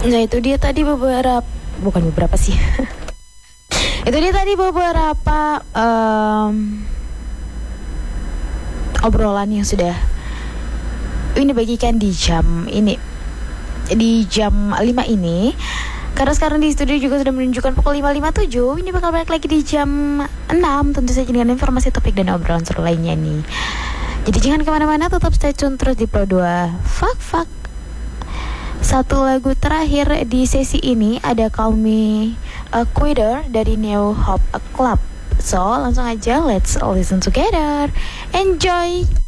Nah itu dia tadi beberapa, bukan beberapa sih. Itu dia tadi beberapa obrolan yang sudah ini bagikan di jam ini, di jam 5 ini. Karena sekarang di studio juga sudah menunjukkan pukul 5.57. Ini bakal balik lagi di jam 6, tentu saja dengan informasi, topik, dan obrolan seru lainnya nih. Jadi jangan kemana-mana, tetap stay tune terus di Pro 2 Fak. Satu lagu terakhir di sesi ini ada Call Me a Quitter dari New Hope Club. So langsung aja, let's listen together. Enjoy.